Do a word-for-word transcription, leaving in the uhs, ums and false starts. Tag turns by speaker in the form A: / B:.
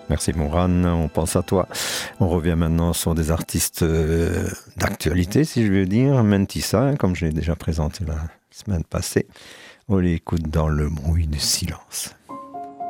A: Merci Mourane, on pense à toi. On revient maintenant sur des artistes euh, d'actualité, si je veux dire. Mentissa, comme je l'ai déjà présenté la semaine passée. On l'écoute dans le bruit du silence.